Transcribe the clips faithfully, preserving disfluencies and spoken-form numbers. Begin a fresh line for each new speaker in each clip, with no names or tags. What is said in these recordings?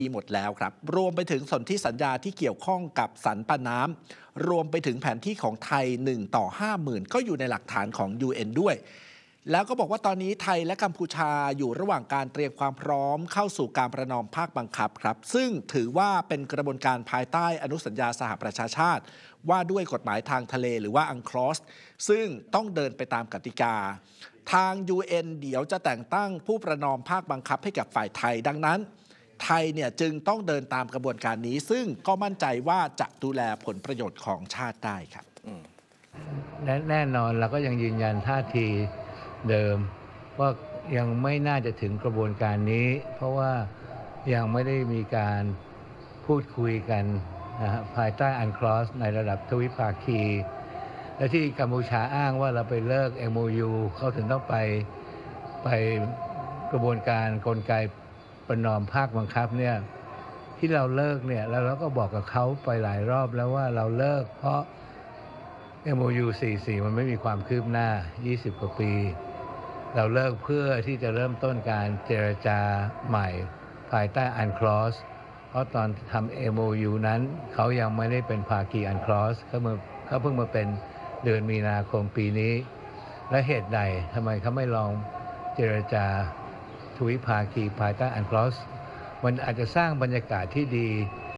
หมดแล้วครับรวมไปถึงสนธิสัญญาที่เกี่ยวข้องกับสันปะน้ำรวมไปถึงแผนที่ของไทยหนึ่งต่อห้าหมื่นก็อยู่ในหลักฐานของ ยู เอ็น ด้วยแล้วก็บอกว่าตอนนี้ไทยและกัมพูชาอยู่ระหว่างการเตรียมความพร้อมเข้าสู่การประนอมภาคบังคับครับซึ่งถือว่าเป็นกระบวนการภายใต้อนุสัญญาสหประชาชาติว่าด้วยกฎหมายทางทะเลหรือว่าอังคลอสซึ่งต้องเดินไปตามกติกาทาง ยู เอ็น เดี๋ยวจะแต่งตั้งผู้ประนอมภาคบังคับให้กับฝ่ายไทยดังนั้นไทยเนี่ยจึงต้องเดินตามกระบวนการนี้ซึ่งก็มั่นใจว่าจะดูแลผลประโยชน์ของชาติได้ครับ
และแน่นอนเราก็ยังยืนยันท่าทีเดิมว่ายังไม่น่าจะถึงกระบวนการนี้เพราะว่ายังไม่ได้มีการพูดคุยกันนะฮะภายใต้อันคลอสในระดับทวิภาคีและที่กัมพูชาอ้างว่าเราไปเลิก เอ็ม โอ ยู เขาถึงต้องไปไปกระบวนการกลไกประนอมภาคบังคับเนี่ยที่เราเลิกเนี่ยแล้วเราก็บอกกับเขาไปหลายรอบแล้วว่าเราเลิกเพราะ เอ็ม โอ ยู สี่สิบสี่ มันไม่มีความคืบหน้ายี่สิบกว่าปีเราเลิกเพื่อที่จะเริ่มต้นการเจรจาใหม่ภายใต้อันคลอสเพราะตอนทำ เอ็ม โอ ยู นั้นเขายังไม่ได้เป็นภาคีอันคลอสเขาเมื่อเขาเพิ่งมาเป็นเดือนมีนาคมปีนี้และเหตุใดทำไมเขาไม่ลองเจรจาทวิภาคีภายใต้อันคลอสมันอาจจะสร้างบรรยากาศที่ดี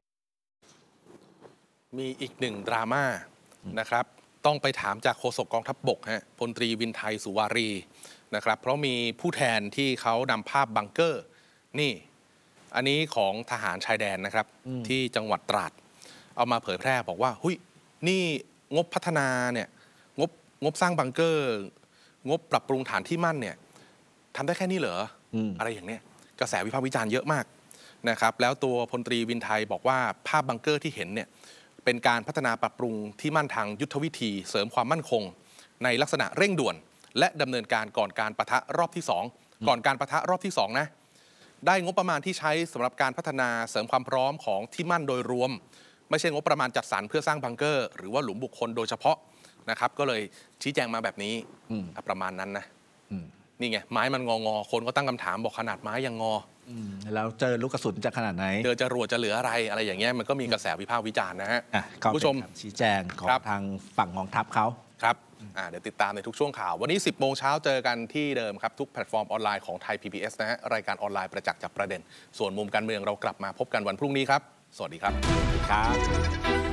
มีอีกหนึ่งดราม่านะครับต้องไปถามจากโฆษกกองทัพบกฮะพลตรีวินไทยสุวารีนะครับเพราะมีผู้แทนที่เขานำภาพบังเกอร์นี่อันนี้ของทหารชายแดนนะครับที่จังหวัดตราดเอามาเผยแพร่บอกว่าหุยนี่งบพัฒนาเนี่ยงบงบสร้างบังเกอร์งบปรับปรุงฐานที่มั่นเนี่ยทำได้แค่นี้เหรอ อ, อะไรอย่างเนี้ยกระแสวิพากษ์วิจารณ์เยอะมากนะครับแล้วตัวพลตรีวินไทยบอกว่าภาพบังเกอร์ที่เห็นเนี่ยเป็นการพัฒนาปรับปรุงที่มั่นทางยุทธวิธีเสริมความมั่นคงในลักษณะเร่งด่วนและดำเนินการก่อนการปะทะรอบที่สองก่อนการปะทะรอบที่สองนะได้งบประมาณที่ใช้สำหรับการพัฒนาเสริมความพร้อมของที่มั่นโดยรวมไม่ใช่งบประมาณจัดสรรเพื่อสร้างบังเกอร์หรือว่าหลุมบุคคลโดยเฉพาะนะครับก็เลยชี้แจงมาแบบนี้ประมาณนั้นนะนี่ไงไม้มันงองอคนก็ตั้งคำถามบอกขนาดไม้ยังงอ
แล้วเจอลูกกระสุนจะขนาดไหน
เจอจรวดจะเหลืออะไรอะไรอย่างเงี้ยมันก็มีกระแสวิพากษ์วิจารณ์นะฮะ
ผู้ชมชี้แจงของทางฝั่งกองทัพเขา
ครับเดี๋ยวติดตามในทุกช่วงข่าววันนี้สิบโมงเช้าเจอกันที่เดิมครับทุกแพลตฟอร์มออนไลน์ของไทย พี บี เอส นะฮะรายการออนไลน์ประจักษ์จับประเด็นส่วนมุมการเมืองเรากลับมาพบกันวันพรุ่งนี้ครับสวัสดีครับ
ครับ